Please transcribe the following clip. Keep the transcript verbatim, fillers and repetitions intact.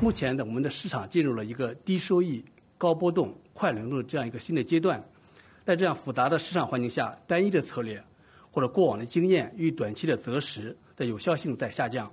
目前的我们的市场进入了一个低收益、高波动、快轮动的这样一个新的阶段。在这样复杂的市场环境下，单一的策略或者过往的经验与短期的择时的有效性在下降。